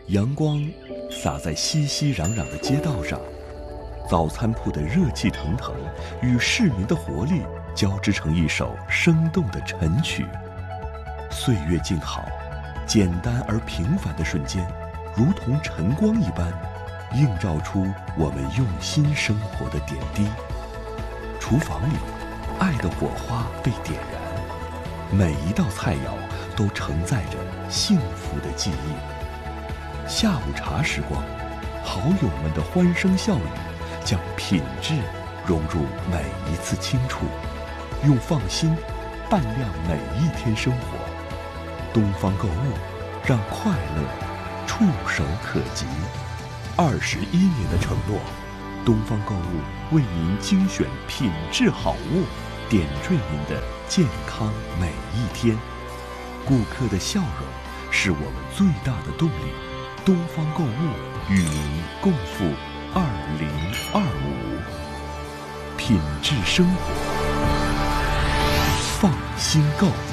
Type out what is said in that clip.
阳光洒在熙熙攘攘的街道上，早餐铺的热气腾腾与市民的活力交织成一首生动的晨曲。岁月静好，简单而平凡的瞬间，如同晨光一般，映照出我们用心生活的点滴。厨房里，爱的火花被点燃，每一道菜肴都承载着幸福的记忆。下午茶时光，好友们的欢声笑语，将品质融入每一次清楚，用放心伴亮每一天生活。东方购物，让快乐触手可及。21年的承诺，东方购物为您精选品质好物，点缀您的健康每一天。顾客的笑容是我们最大的动力。东方购物与您共赴2025，品质生活，放心购。